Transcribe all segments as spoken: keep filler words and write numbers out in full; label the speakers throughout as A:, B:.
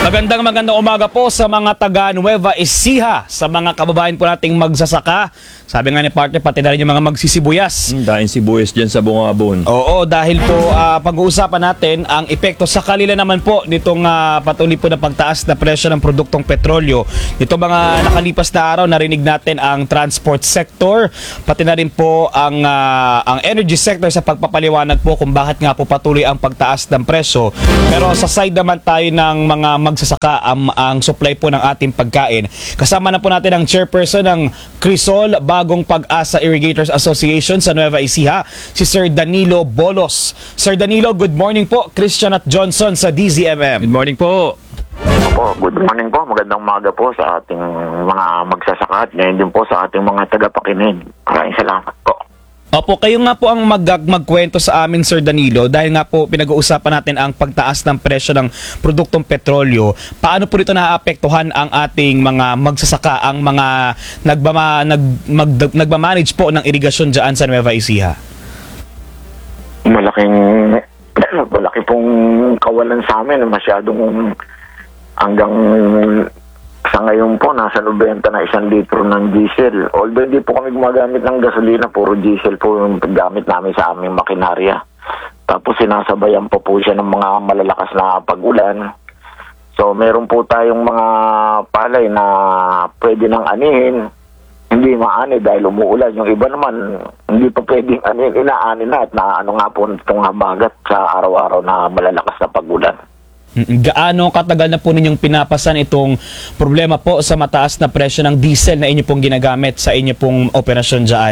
A: Magandang magandang umaga po sa mga taga Nueva Ecija, sa mga kababayan po nating magsasaka. Sabi nga ni partner, pati na rin yung mga magsisibuyas.
B: Hmm, dahil sibuyas dyan sa Bungabon.
A: Oo, dahil po uh, pag-uusapan natin ang epekto sa kanila naman po nitong uh, patuloy po na pagtaas na presyo ng produktong petrolyo. Ito mga nakalipas na araw, narinig natin ang transport sector, pati na rin po ang, uh, ang energy sector sa pagpapaliwanag po kung bakit nga po patuloy ang pagtaas ng presyo. Pero sa side naman tayo ng mga magsasaka ang, ang supply po ng ating pagkain. Kasama na po natin ang chairperson ng Crisol Bagong Pag-asa Irrigators Association sa Nueva Ecija, si Sir Danilo Bolos. Sir Danilo, good morning po. Christian at Johnson sa D Z M M.
B: Good morning po.
C: Opo, good morning po. Magandang umaga po sa ating mga magsasaka at ngayon din po sa ating mga tagapakinig. Maraming salamat po.
A: Opo, kayo nga po ang mag magkwento sa amin, Sir Danilo, dahil nga po pinag-uusapan natin ang pagtaas ng presyo ng produktong petrolyo. Paano po dito naaapektuhan ang ating mga magsasaka, ang mga nagbama, nag, mag, nagmamanage po ng irigasyon dyan sa Nueva Ecija?
C: Malaking, malaki pong kawalan sa amin. Masyadong hanggang sa ngayon po, nasa nobenta na isang litro ng diesel. Although hindi po kami gumagamit ng gasolina, puro diesel po yung gamit namin sa aming makinarya. Tapos sinasabayan po po siya ng mga malalakas na pag-ulan. So meron po tayong mga palay na pwede nang anihin, hindi maani dahil umuulan. Yung iba naman, hindi pa pwedeng anihin, inaani na at naano nga po itong habagat sa araw-araw na malalakas na pag-ulan.
A: Gaano katagal na po ninyong pinapasan itong problema po sa mataas na presyo ng diesel na inyo pong ginagamit sa inyo pong operasyon dyan?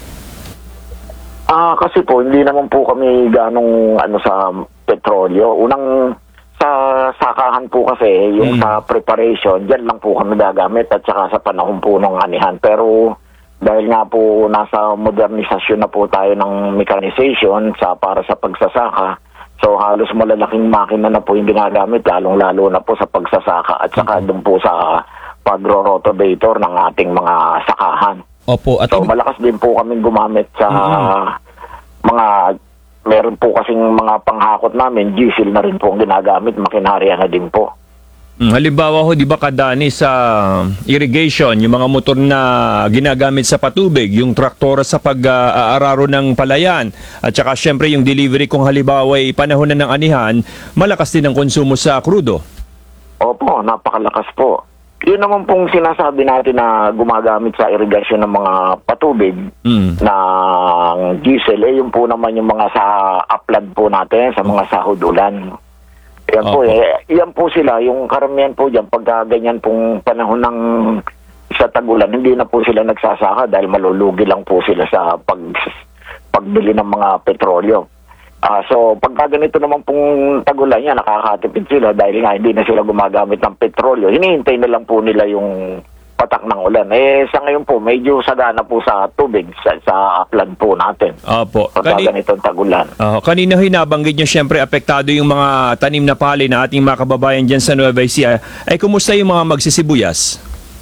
C: Ah, kasi po hindi naman po kami ganong ano sa petrolyo. Unang sa sakahan po kasi yung mm. sa preparation, diyan lang po kami gagamit at saka sa panahon po ng anihan. Pero dahil nga po nasa modernisasyon na po tayo ng mechanization sa para sa pagsasaka, so halos malalaking makina na po yung ginagamit, lalong-lalo na po sa pagsasaka at saka mm-hmm. doon po sa pagro-rotovator ng ating mga sakahan.
A: Opo. At
C: so malakas din po kami gumamit sa mm-hmm. mga, meron po kasing mga panghakot namin, diesel na rin po ang ginagamit, makinarya na din po.
B: Halimbawa ho, di ba kadani sa irrigation, yung mga motor na ginagamit sa patubig, yung traktora sa pag-aararo ng palayan, at saka syempre yung delivery kung halimbawa ay panahon na ng anihan, malakas din ang konsumo sa krudo.
C: Opo, napakalakas po. Yun naman pong sinasabi natin na gumagamit sa irrigation ng mga patubig mm. ng diesel, eh yun po naman yung mga sa upland po natin, sa mga sahod ulan. Yan po,
B: okay.
C: eh, yan po sila, yung karamihan po dyan, pagka ganyan pong panahon ng sa tag-ulan, hindi na po sila nagsasaka dahil malulugi lang po sila sa pag, pagbili ng mga petrolyo. Uh, so, pagka ganito naman pong tag-ulan yan, nakakatipid sila dahil nga hindi na sila gumagamit ng petrolyo. Hinihintay na lang po nila yung patak ng ulan. Eh, sa ngayon po, medyo sagana po sa tubig sa, sa upland po natin.
B: Opo.
C: Pagka Kani ganitong tag-ulan.
B: Uh, kanina hinabanggit nyo, syempre, apektado yung mga tanim na palay na ating mga kababayan dyan sa Nueva Ecija. Ay, kumusta yung mga magsisibuyas?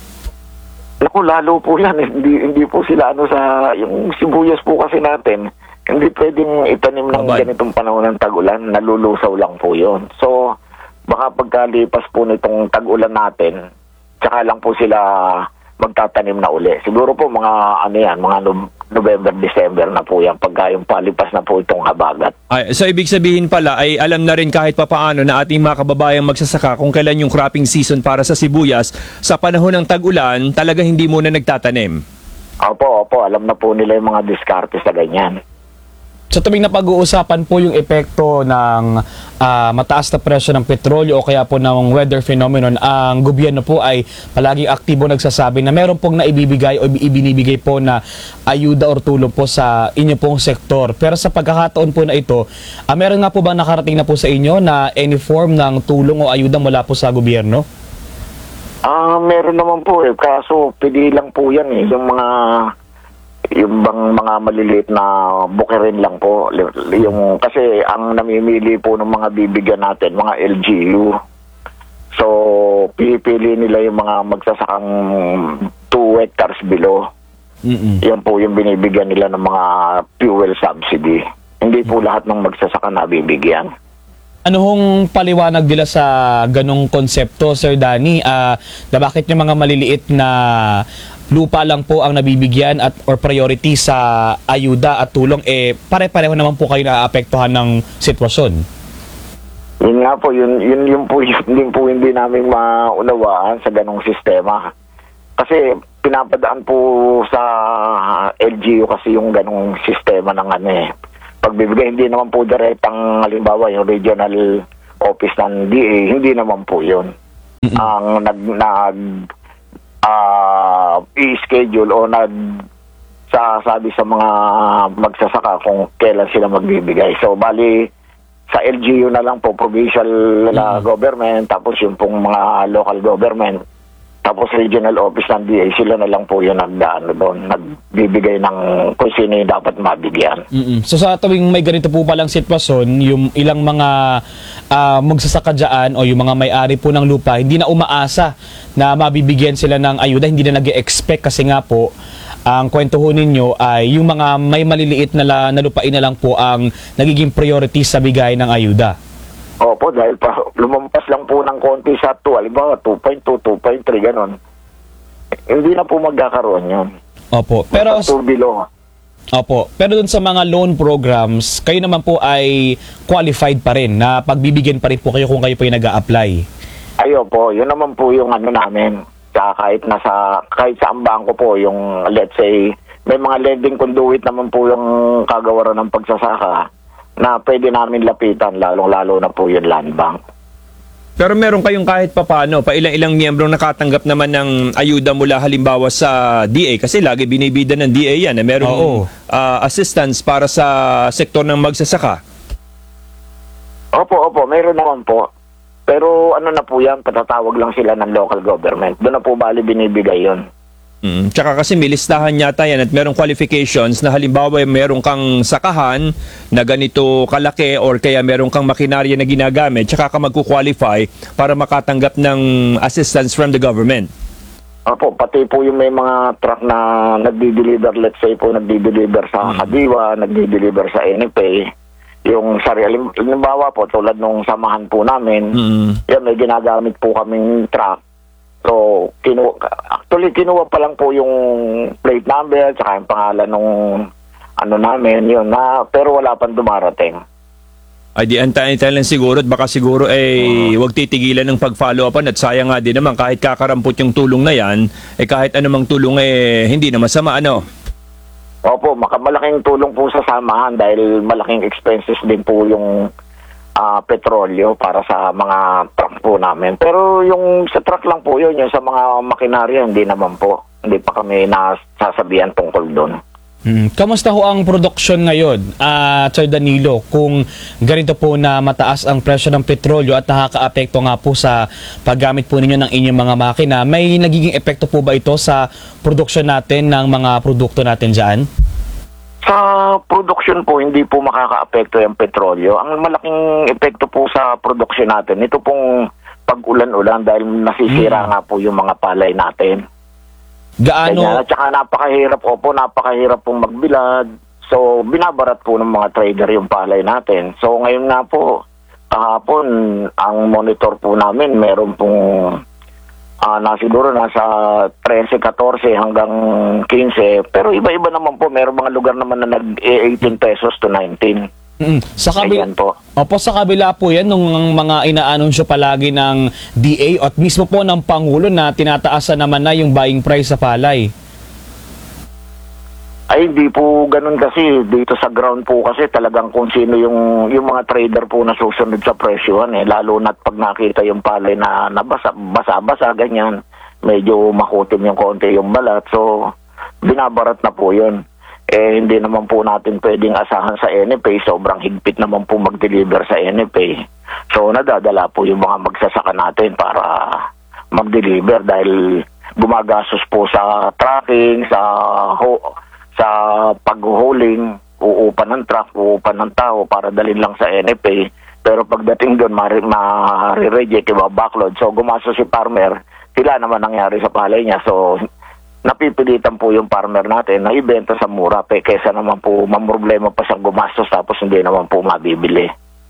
C: Naku, lalo po yan. Hindi, hindi po sila ano sa, yung sibuyas po kasi natin, hindi pwedeng itanim ng
B: Abay.
C: ganitong panahon ng tag-ulan, nalulusaw lang po yun. So, baka pagkalipas po nitong tag-ulan natin, tsaka lang po sila magtatanim na uli. Siguro po mga ano yan, mga November, December na po yan, pagka yung palipas na po itong habagat.
B: Ay, so ibig sabihin pala ay alam na rin kahit papaano na ating mga kababayang magsasaka kung kailan yung cropping season para sa sibuyas, sa panahon ng tag-ulan, talaga hindi muna nagtatanim.
C: Opo, opo, alam na po nila yung mga diskarte sa ganyan.
A: Sa tuwing na pag-uusapan po yung epekto ng uh, mataas na presyo ng petrolyo o kaya po ng weather phenomenon, ang gobyerno po ay palaging aktibo nagsasabi na meron pong naibibigay o ibinibigay po na ayuda o tulong po sa inyo pong sektor. Pero sa pagkakataon po na ito, uh, meron nga po ba nakarating na po sa inyo na any form ng tulong o ayuda mula po sa gobyerno?
C: Ah, uh, meron naman po eh. Kaso pili lang po yan eh. Yung mga yung bang mga maliliit na bukirin lang po. Yung, kasi ang namimili po ng mga bibigyan natin, mga L G U. So, pipili nila yung mga magsasakang two hectares below. Mm-mm. Yan po yung binibigyan nila ng mga fuel subsidy. Hindi po lahat ng magsasaka nabibigyan.
A: ano hong paliwanag nila sa ganong konsepto, Sir Danny? Ah, na bakit yung mga maliliit na lupa lang po ang nabibigyan at or priority sa ayuda at tulong, eh pare-pareho naman po kayo naaapektuhan ng sitwasyon?
C: Yun nga po, yun, yun, yun po, yun, yun po hindi namin maunawaan sa ganong sistema. Kasi pinapadaan po sa L G U kasi yung ganong sistema ng ano eh. Pagbibigay, hindi naman po direktang halimbawa yung regional office ng D A, hindi naman po yun. Mm-hmm. Ang nag, nag uh, i-schedule o nag sasabi sa mga magsasaka kung kailan sila magbibigay. So, bali, sa L G U na lang po, provincial na mm-hmm. government, tapos yung pong mga local government, tapos regional office ng D A, sila na lang po yung nagdaano doon, nagbibigay ng kung sino yung dapat mabigyan.
A: Mm-mm. So sa tuwing may ganito po palang sitwasyon, yung ilang mga uh, magsasaka dyan o yung mga may-ari po ng lupa, hindi na umaasa na mabibigyan sila ng ayuda, hindi na nag-e-expect kasi nga po, ang kwento ho ninyo ay yung mga may maliliit na, la, na lupain na lang po ang nagiging priority sa bigay ng ayuda.
C: Opo, dahil pa lumampas lang po ng konti sa two, halimbawa two point two, two point three, ganon. Hindi na po magkakaroon yun.
A: Opo, pero
C: two below.
A: Opo, pero dun sa mga loan programs, kayo naman po ay qualified pa rin na pagbibigyan pa rin po kayo kung kayo po yung nag-a-apply.
C: Ayo po, yun naman po yung ano namin. Sa kahit nasa kahit sa bangko po yung let's say may mga lending conduit naman po yung kagawaran ng pagsasaka na pwede namin lapitan, lalong-lalo na po yung land bank.
B: Pero meron kayong kahit papano, pa ilang-ilang miyembrong nakatanggap naman ng ayuda mula halimbawa sa D A, kasi lagi binibida ng D A yan, na merong uh, assistance para sa sektor ng magsasaka.
C: Opo, opo, meron naman po. Pero ano na po yan, patatawag lang sila ng local government. Doon na po bali binibigay yun.
B: Mm, tsaka kasi may listahan yata yan at merong qualifications na halimbawa meron kang sakahan na ganito kalaki or kaya meron kang makinarya na ginagamit, tsaka ka magkukwalify para makatanggap ng assistance from the government.
C: Opo, pati po yung may mga truck na nagdi-deliver, let's say po nagdi-deliver sa Kadiwa, nagdi-deliver sa N F A, yung sarili, halimbawa po tulad nung samahan po namin, mm. yan may ginagamit po kaming truck. So, kinu actually kinuha pa lang po yung plate number tsaka yung pangalan nung ano namin, yun na, pero wala pang dumarating.
B: Ay di antayin-tayin lang siguro at baka siguro eh uh-huh. wag titigilan ng pag-follow upan at sayang nga din naman kahit kakarampot yung tulong na yan, eh kahit anumang tulong eh hindi na masama, ano?
C: Opo, malaking tulong po sa samahan dahil malaking expenses din po yung Uh, petrolyo para sa mga truck po namin. Pero yung sa truck lang po yun, yung sa mga makinarya, hindi naman po. Hindi pa kami nasasabihan tungkol doon.
A: Hmm. Kamusta ho ang production ngayon, uh, Sir Danilo, kung ganito po na mataas ang presyo ng petrolyo at nakaka-apekto nga po sa paggamit po ninyo ng inyong mga makina, may nagiging epekto po ba ito sa production natin ng mga produkto natin dyan?
C: Sa production po, hindi po makaka-apekto yung petrolyo. Ang malaking epekto po sa production natin, ito pong pag-ulan-ulan dahil nasisira hmm. nga po yung mga palay natin.
A: Gaano?
C: Kanya, at saka napakahirap po po, napakahirap pong magbilad. So, binabarat po ng mga trader yung palay natin. So, ngayon nga po, kahapon, ang monitor po namin, meron pong Uh, na siguro nasa thirteen, fourteen hanggang fifteen. Pero iba-iba naman po. Mayroong mga lugar naman na nag-eighteen pesos to nineteen.
A: Mm. Sa kabila po. Opo, sa kabila po yan nung mga inaanunsyo palagi ng D A at mismo po ng Pangulo na tinataasan naman na yung buying price sa palay.
C: Ay, hindi po ganun kasi. Dito sa ground po kasi talagang kung sino yung, yung mga trader po na susunod sa presyohan eh. Lalo na't pag nakita yung palay na nabasa, basa-basa, ganyan. Medyo makutim yung konti yung balat. So, binabarat na po yun. Eh, hindi naman po natin pwedeng asahan sa N F A. Sobrang higpit naman po mag-deliver sa N F A. So, nadadala po yung mga magsasaka natin para mag-deliver dahil gumagastos po sa tracking, sa ho sa pag-hauling, uupan ng truck, uupan ng tao para dalhin lang sa N F A. Pero pagdating doon, ma-reject, ma backload. So, gumastos si farmer, sila naman nangyari sa palay niya. So, napipilitan po yung farmer natin na ibenta sa mura, pe, kesa naman po mamroblema pa siyang gumastos tapos hindi naman po mabibili.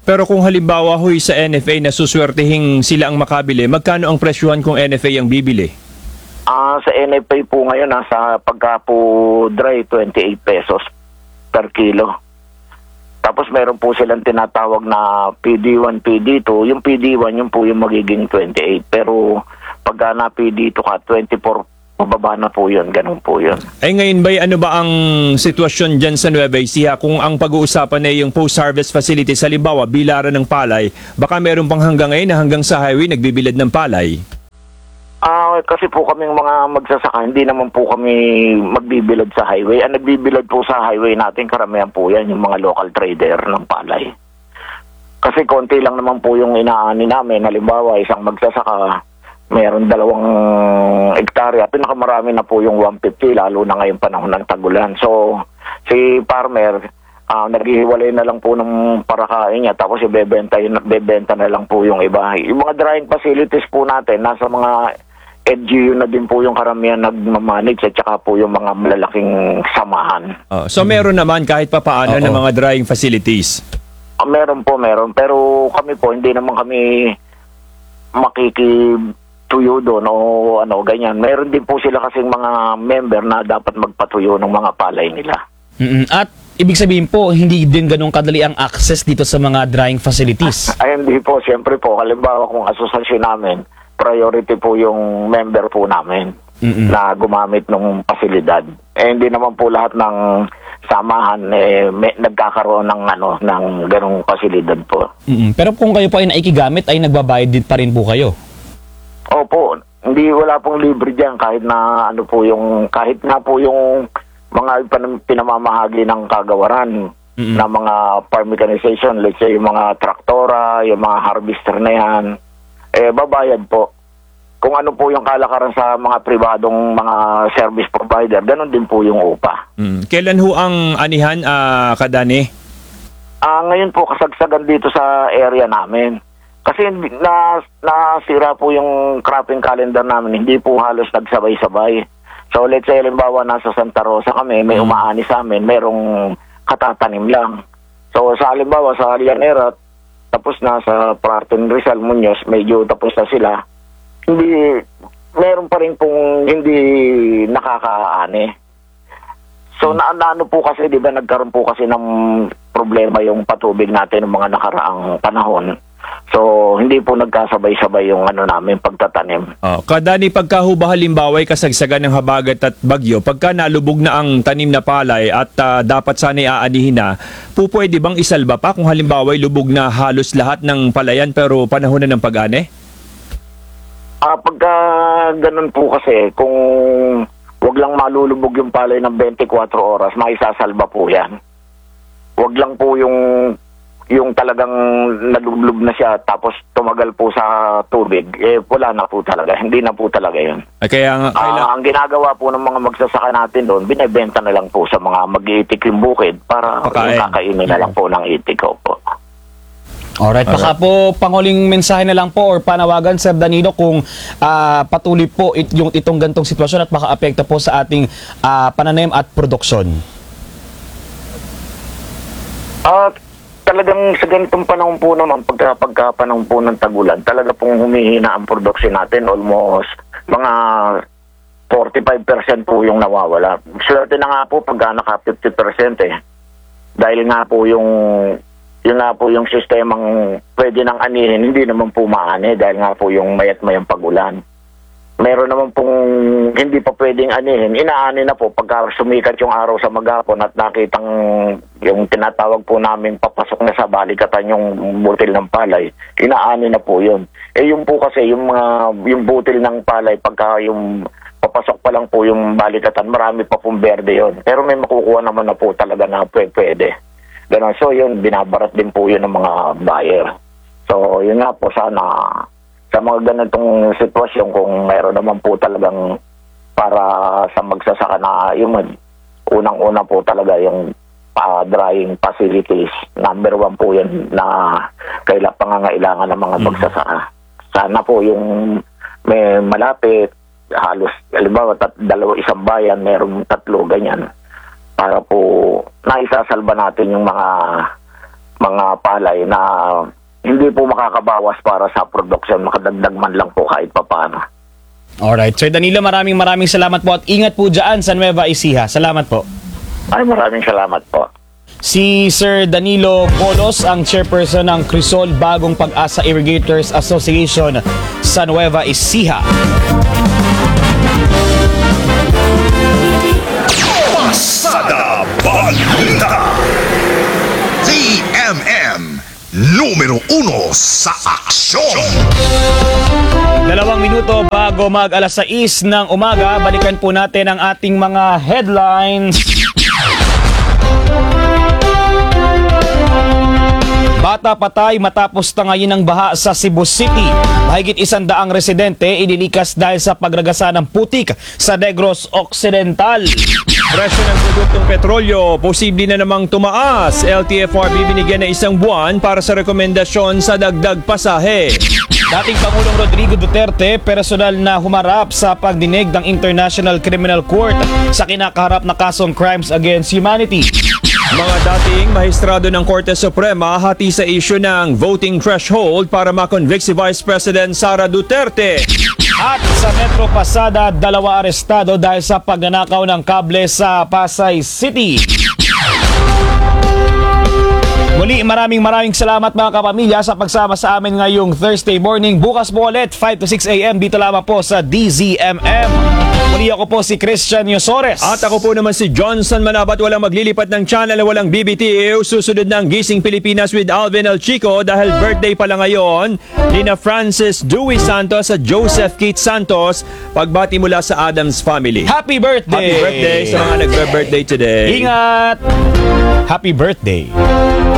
B: Pero kung halimbawa huy sa N F A na suswertehing sila ang makabili, magkano ang presyuhan kung N F A ang bibili?
C: Ah, sa N F A po ngayon, nasa pagka po dry, twenty-eight pesos per kilo. Tapos meron po silang tinatawag na P D one, P D two. Yung P D one, yung po yung magiging twenty-eight. Pero pagka na P D two ka, twenty-four, mababa na po yun. Ganun po yun.
B: Ay ngayon ba, ano ba ang sitwasyon dyan sa Nueva Ecija? Kung ang pag-uusapan ay yung post-harvest facility, halimbawa, bilaran ng palay, baka meron pang hanggang ngayon na hanggang sa highway nagbibilad ng palay.
C: Ah, kasi po kaming mga magsasaka, hindi naman po kami magbibilad sa highway. Ang nagbibilad po sa highway natin, karamihan po yan, yung mga local trader ng palay. Kasi konti lang naman po yung inaani namin. Halimbawa, isang magsasaka, mayroon dalawang hektarya. Pinakamarami na po yung one fifty, lalo na ngayong panahon ng tagulan. So, si farmer, uh, naghihiwalay na lang po ng parakain niya, tapos ibebenta, ibebenta na lang po yung iba. Yung mga drying facilities po natin, nasa mga L G U na din po yung karamihan nagmamanage at saka po yung mga malalaking samahan.
B: Oh, so meron naman kahit pa paano ng mga drying facilities?
C: Uh, meron po, meron. Pero kami po, hindi naman kami makikituyo doon o ano, ganyan. Meron din po sila kasing mga member na dapat magpatuyo ng mga palay nila.
A: Mm-mm. At ibig sabihin po, hindi din ganun kadali ang access dito sa mga drying facilities.
C: Ay, hindi po. Siyempre po, halimbawa kung asosasyon namin, priority po yung member po namin
A: Mm-mm.
C: na gumamit ng pasilidad. Eh, hindi naman po lahat ng samahan eh, may, nagkakaroon ng ano ng ganung pasilidad po.
A: Mm-mm. Pero kung kayo po ay naikigamit, ay nagbabayad din pa rin po kayo?
C: Opo, hindi, wala pong libre diyan kahit na ano po yung kahit nga po yung mga pan- pinamamahagi ng kagawaran
A: Mm-mm.
C: na mga farm mechanization, let's say yung mga traktora, yung mga harvester na yan, eh babayad po. Kung ano po yung kalakaran sa mga pribadong mga service provider, ganun din po yung upa.
B: Mm. Kailan ho ang anihan, ah, Kadani?
C: Ah, ngayon po kasagsagan dito sa area namin. Kasi na nasira po yung cropping calendar namin, hindi po halos nagsabay-sabay. So let's say halimbawa nasa Santa Rosa kami, may umaani sa amin, merong katatanim lang. So sa halimbawa sa Alianera, tapos na sa Praton Rizal Muñoz, medyo tapos na sila. Hindi, meron pa rin pong hindi nakakaani. So na, na ano po kasi, di ba nagkaroon po kasi ng problema yung patubig natin ng mga nakaraang panahon. So hindi po nagkasabay-sabay yung ano namin pagtatanim.
B: Oh, Kadani, pagka ho ba halimbawa ay kasagsagan ng habagat at bagyo, pagka nalubog na ang tanim na palay at ah, dapat sana'y aanihin na, po pwede bang isalba pa kung halimbawa ay lubog na halos lahat ng palayan pero panahon na ng pag-ani?
C: Ah, pagka ganun po kasi, kung wag lang malulubog yung palay ng twenty-four oras, maisasalba po yan. Wag lang po yung yung talagang nalublob na siya tapos tumagal po sa tubig, eh wala na po talaga. Hindi na po talaga yun.
B: Ay, kaya nga,
C: Ah,
B: kaila-
C: ang ginagawa po ng mga magsasaka natin doon, binibenta na lang po sa mga mag-iitik yung bukid para
B: Pakain.
C: yung kakainin na lang po ng itik ko po.
A: Alright, baka po panguling mensahe na lang po or panawagan, Sir Danilo, kung ah, patuloy po it, yung itong gantong sitwasyon at maka-apekto po sa ating ah, pananim at produksyon.
C: At talagang sa ganitong panahon po naman, pagka, pagka panahon po ng tagulan, talaga pong humihina ang production natin. Almost mga forty-five percent po yung nawawala. Swerte na nga po pagka naka fifty percent eh. Dahil nga po yung yun nga po yung sistemang pwede nang anihin, hindi naman po maani dahil nga po yung mayat mayang pagulan. Meron naman pong hindi pa pwedeng anihin, inaani na po pagka sumikat yung araw sa maghapon at nakitang yung tinatawag po namin papasok na sa balikatan yung butil ng palay, inaani na po yun. Eh yung po kasi yung mga yung butil ng palay pagka yung papasok pa lang po yung balikatan, marami pa pong berde yun. Pero may makukuha naman na po talaga na pwede. Ganun. So yun, binabarat din po yun ng mga buyer. So yun nga po, sana sa mga ganitong sitwasyon, kung mayroon naman po talagang para sa magsasaka na yung unang-una po talaga yung uh, drying facilities, number one po yan na kailangan pangangailangan ng mga magsasaka. Sana po yung may malapit, halos, halimbawa, tat, dalawa, isang bayan, mayroong tatlo, ganyan, para po naisasalba natin yung mga mga palay na hindi po makakabawas para sa production, makadagdag man lang po kahit papaano.
A: Alright. Sir Danilo, maraming maraming salamat po at ingat po dyan sa Nueva Ecija. Salamat po.
C: Ay, maraming salamat po.
A: Si Sir Danilo Polos, ang chairperson ng Crisol Bagong Pag-asa Irrigators Association sa Nueva Ecija.
D: Pasada Balita T M M Numero uno sa aksyon.
A: Dalawang minuto bago mag alas sais ng umaga, balikan po natin ang ating mga headlines. Bata patay matapos tangayin ng baha sa Cebu City. Mahigit isandaang residente inilikas dahil sa pagragasa ng putik sa Negros Occidental.
B: Presyo ng produktong petrolyo, posible na namang tumaas. L T F R B binigyan na isang buwan para sa rekomendasyon sa dagdag pasahe.
A: Dating Pangulong Rodrigo Duterte, personal na humarap sa pagdinig ng International Criminal Court sa kinakaharap na kasong Crimes Against Humanity.
B: Mga dating mahistrado ng Korte Suprema hati sa issue ng voting threshold para makonvict si Vice President Sara Duterte.
A: At sa Metro Pasada, dalawa arestado dahil sa pagnanakaw ng kable sa Pasay City. Muli, maraming maraming salamat mga kapamilya sa pagsama sa amin ngayong Thursday morning. Bukas po ulit, five to six a m dito lamang po sa D Z M M. Muli ako po si Christian Yosores.
B: At ako po naman si Johnson Manabat, walang maglilipat ng channel na walang B B T V. Susunod ng Gising Pilipinas with Alvin El Chico dahil birthday pala ngayon ni na Francis Dewey Santos at Joseph Keith Santos. Pagbati mula sa Adams family.
A: Happy birthday!
B: Happy birthday sa mga nagbe-birthday today.
A: Ingat! Happy birthday!